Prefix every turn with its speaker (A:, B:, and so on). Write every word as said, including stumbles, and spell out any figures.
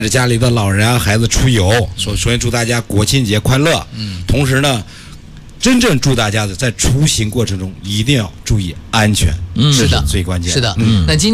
A: 家里的老人啊、孩子出游，首首先祝大家国庆节快乐。嗯，同时呢，真正祝大家的在出行过程中一定要注意安全，
B: 嗯，
A: 这是最关键的。
B: 是的，嗯，那今